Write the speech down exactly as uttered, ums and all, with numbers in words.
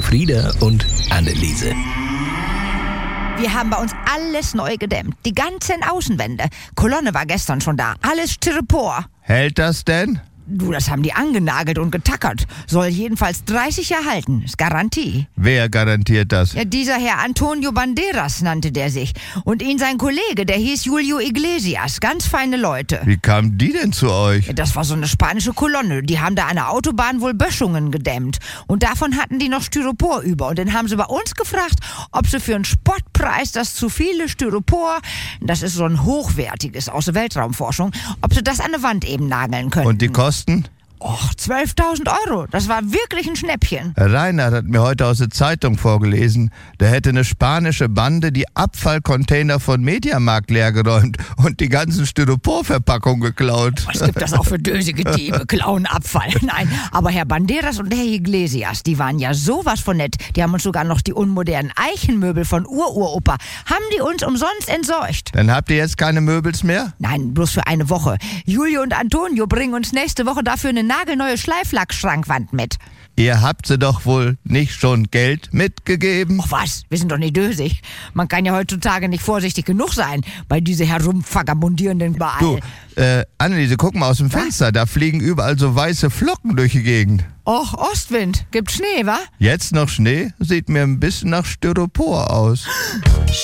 Frieda und Anneliese. Wir haben bei uns alles neu gedämmt. Die ganzen Außenwände. Kolonne war gestern schon da. Alles Styropor. Hält das denn? Du, das haben die angenagelt und getackert. Soll jedenfalls dreißig Jahre halten. Ist Garantie. Wer garantiert das? Ja, dieser Herr Antonio Banderas nannte der sich. Und ihn sein Kollege, der hieß Julio Iglesias. Ganz feine Leute. Wie kamen die denn zu euch? Ja, das war so eine spanische Kolonne. Die haben da an der Autobahn wohl Böschungen gedämmt. Und davon hatten die noch Styropor über. Und dann haben sie bei uns gefragt, ob sie für einen Spottpreis das zu viele Styropor, das ist so ein hochwertiges aus der Weltraumforschung, ob sie das an der Wand eben nageln können. Und die Kosten? Och, zwölftausend Euro. Das war wirklich ein Schnäppchen. Herr Reinhardt hat mir heute aus der Zeitung vorgelesen, da hätte eine spanische Bande die Abfallcontainer von Mediamarkt leergeräumt und die ganzen Styroporverpackungen geklaut. Was gibt das auch für dösige Diebe? Klauen Abfall. Nein, aber Herr Banderas und Herr Iglesias, die waren ja sowas von nett. Die haben uns sogar noch die unmodernen Eichenmöbel von Ururopa, haben die uns umsonst entsorgt. Dann habt ihr jetzt keine Möbels mehr? Nein, bloß für eine Woche. Julio und Antonio bringen uns nächste Woche dafür eine nagelneue Schleiflack-Schrankwand mit. Ihr habt sie doch wohl nicht schon Geld mitgegeben? Och was, wir sind doch nicht dösig. Man kann ja heutzutage nicht vorsichtig genug sein bei diese herumvagabundierenden überall. Du, äh, Anneliese, guck mal aus dem Fenster. Da fliegen überall so weiße Flocken durch die Gegend. Och, Ostwind. Gibt Schnee, wa? Jetzt noch Schnee? Sieht mir ein bisschen nach Styropor aus.